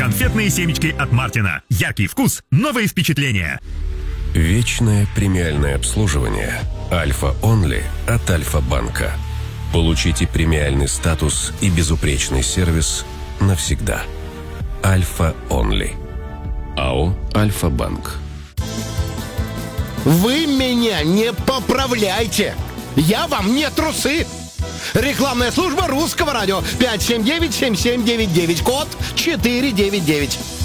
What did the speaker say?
Конфетные семечки от Мартина. Яркий вкус, новые впечатления. Вечное премиальное обслуживание Альфа Онли от Альфа-банка. Получите премиальный статус и безупречный сервис навсегда. Альфа Онли. АО Альфа-банк. Вы меня не поправляйте! Я вам не трусы! Рекламная служба Русского радио. 579-7799, код 499.